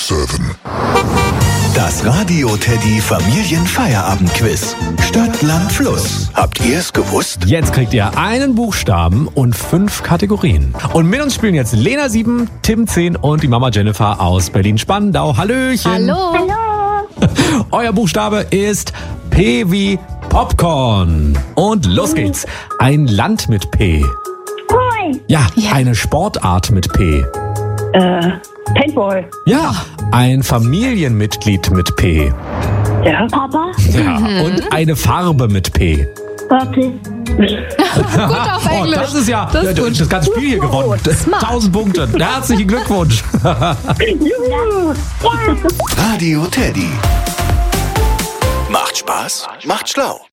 7. Das Radio Teddy Familienfeierabendquiz. Stadt, Land, Fluss. Habt ihr es gewusst? Jetzt kriegt ihr einen Buchstaben und 5 Kategorien. Und mit uns spielen jetzt Lena 7, Tim 10 und die Mama Jennifer aus Berlin-Spandau. Hallöchen. Hallo. Euer Buchstabe ist P wie Popcorn. Und los geht's. Ein Land mit P. Ja, eine Sportart mit P. Paintball. Ja, ein Familienmitglied mit P. Ja. Papa. Ja, und eine Farbe mit P. Warte. Gut auf Oh, Englisch. das ist ja Das ist gut. das ganze Spiel hier gewonnen. 1000 Punkte. Herzlichen Glückwunsch. Juhu. Radio Teddy. Macht Spaß, macht schlau.